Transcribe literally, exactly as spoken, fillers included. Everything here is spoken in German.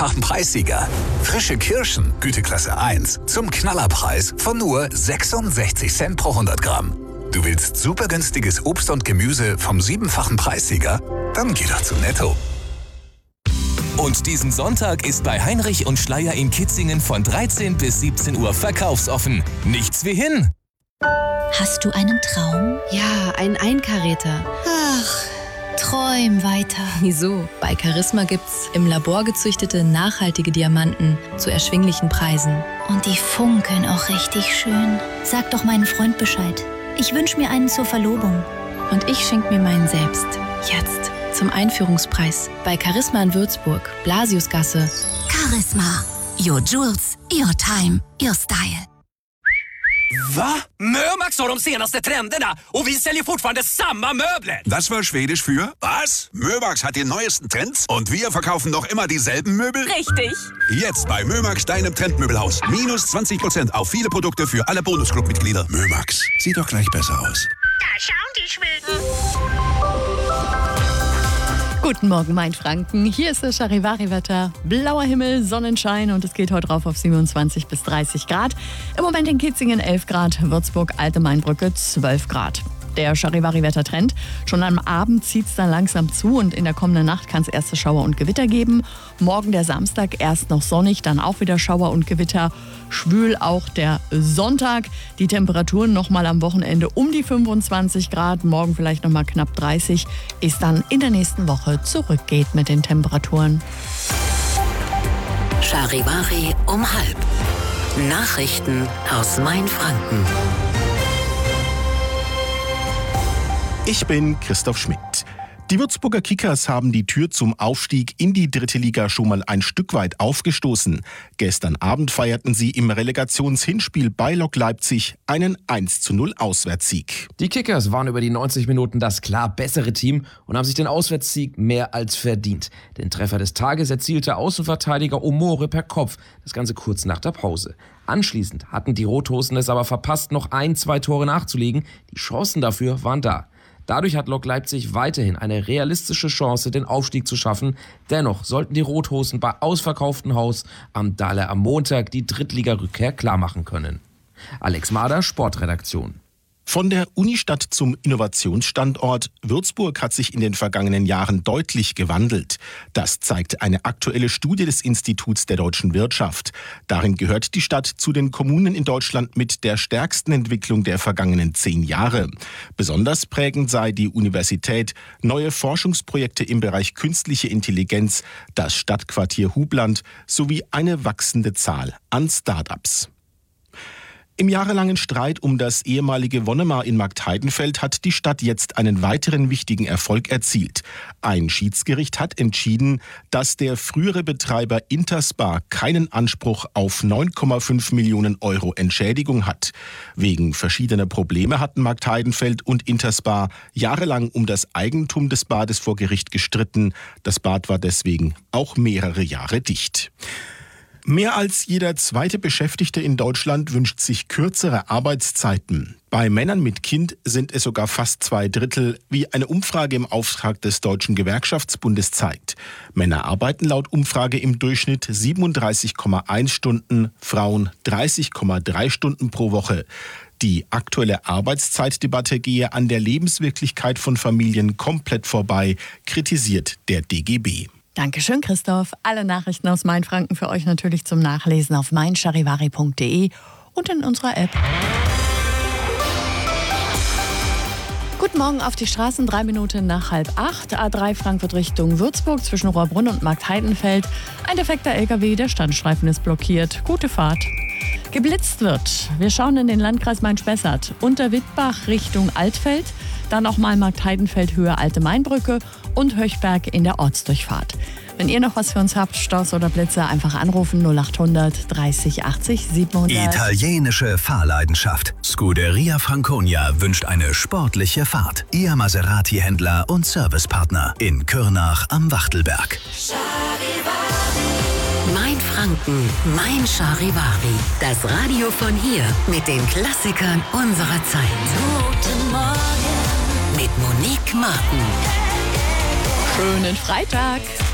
siebenfachen Preissieger. Frische Kirschen, Güteklasse eins, zum Knallerpreis von nur sechsundsechzig Cent pro hundert Gramm. Du willst super günstiges Obst und Gemüse vom siebenfachen Preissieger? Dann geh doch zu Netto. Und diesen Sonntag ist bei Heinrich und Schleier in Kitzingen von dreizehn bis siebzehn Uhr verkaufsoffen. Nichts wie hin! Hast du einen Traum? Ja, einen Einkaräter. Ach, träum weiter. Wieso? Bei Charisma gibt's im Labor gezüchtete, nachhaltige Diamanten zu erschwinglichen Preisen. Und die funkeln auch richtig schön. Sag doch meinem Freund Bescheid. Ich wünsche mir einen zur Verlobung. Und ich schenk mir meinen selbst. Jetzt. Zum Einführungspreis. Bei Charisma in Würzburg. Blasiusgasse. Charisma. Your jewels, your time, your style. Va? Mömax har de senaste trenderna och vi säljer fortfarande samma möbler. Das war Schwedisch für was? Mömax hat die neuesten Trends und wir verkaufen noch immer dieselben Möbel? Richtig. Jetzt bei Mömax, deinem Trendmöbelhaus. Minus zwanzig Prozent auf viele Produkte für alle Bonusclub-Mitglieder. Mömax, sieht doch gleich besser aus. Da schauen die Schweden. Guten Morgen, Mainfranken. Hier ist das Charivari-Wetter. Blauer Himmel, Sonnenschein und es geht heute rauf auf siebenundzwanzig bis dreißig Grad. Im Moment in Kitzingen elf Grad, Würzburg, Alte Mainbrücke zwölf Grad. Der Charivari-Wettertrend. Schon am Abend zieht es dann langsam zu und in der kommenden Nacht kann es erste Schauer und Gewitter geben. Morgen der Samstag erst noch sonnig, dann auch wieder Schauer und Gewitter. Schwül auch der Sonntag. Die Temperaturen nochmal am Wochenende um die fünfundzwanzig Grad. Morgen vielleicht nochmal knapp dreißig. Ist dann in der nächsten Woche zurückgeht mit den Temperaturen. Charivari um halb. Nachrichten aus Mainfranken. Ich bin Christoph Schmidt. Die Würzburger Kickers haben die Tür zum Aufstieg in die dritte Liga schon mal ein Stück weit aufgestoßen. Gestern Abend feierten sie im Relegationshinspiel bei Lok Leipzig einen eins zu null Auswärtssieg. Die Kickers waren über die neunzig Minuten das klar bessere Team und haben sich den Auswärtssieg mehr als verdient. Den Treffer des Tages erzielte Außenverteidiger Omore per Kopf, das Ganze kurz nach der Pause. Anschließend hatten die Rothosen es aber verpasst, noch ein, zwei Tore nachzulegen. Die Chancen dafür waren da. Dadurch hat Lok Leipzig weiterhin eine realistische Chance, den Aufstieg zu schaffen. Dennoch sollten die Rothosen bei ausverkauftem Haus am Dalle am Montag die Drittliga-Rückkehr klarmachen können. Alex Mader, Sportredaktion. Von der Unistadt zum Innovationsstandort. Würzburg hat sich in den vergangenen Jahren deutlich gewandelt. Das zeigt eine aktuelle Studie des Instituts der deutschen Wirtschaft. Darin gehört die Stadt zu den Kommunen in Deutschland mit der stärksten Entwicklung der vergangenen zehn Jahre. Besonders prägend sei die Universität, neue Forschungsprojekte im Bereich künstliche Intelligenz, das Stadtquartier Hubland sowie eine wachsende Zahl an Start-ups. Im jahrelangen Streit um das ehemalige Wonnemar in Marktheidenfeld hat die Stadt jetzt einen weiteren wichtigen Erfolg erzielt. Ein Schiedsgericht hat entschieden, dass der frühere Betreiber Interspar keinen Anspruch auf neun Komma fünf Millionen Euro Entschädigung hat. Wegen verschiedener Probleme hatten Marktheidenfeld und Interspar jahrelang um das Eigentum des Bades vor Gericht gestritten. Das Bad war deswegen auch mehrere Jahre dicht. Mehr als jeder zweite Beschäftigte in Deutschland wünscht sich kürzere Arbeitszeiten. Bei Männern mit Kind sind es sogar fast zwei Drittel, wie eine Umfrage im Auftrag des Deutschen Gewerkschaftsbundes zeigt. Männer arbeiten laut Umfrage im Durchschnitt siebenunddreißig Komma eins Stunden, Frauen dreißig Komma drei Stunden pro Woche. Die aktuelle Arbeitszeitdebatte gehe an der Lebenswirklichkeit von Familien komplett vorbei, kritisiert der D G B. Dankeschön, Christoph. Alle Nachrichten aus Mainfranken für euch natürlich zum Nachlesen auf mein charivari punkt de und in unserer App. Guten Morgen auf die Straßen, drei Minuten nach halb acht. A drei Frankfurt Richtung Würzburg zwischen Rohrbrunn und Marktheidenfeld. Ein defekter L K W, der Standstreifen ist blockiert. Gute Fahrt. Geblitzt wird. Wir schauen in den Landkreis Main-Spessart. Unter Wittbach Richtung Altfeld. Dann auch mal Marktheidenfeld Höhe Alte Mainbrücke und Höchberg in der Ortsdurchfahrt. Wenn ihr noch was für uns habt, Staus oder Blitze, einfach anrufen null achthundert dreißig achtzig siebenhundert. Italienische Fahrleidenschaft. Scuderia Franconia wünscht eine sportliche Fahrt. Ihr Maserati-Händler und Servicepartner in Kürnach am Wachtelberg. Mainfranken, mein Charivari. Das Radio von hier mit den Klassikern unserer Zeit. Guten Morgen. Mit Monique Martin. Schönen Freitag.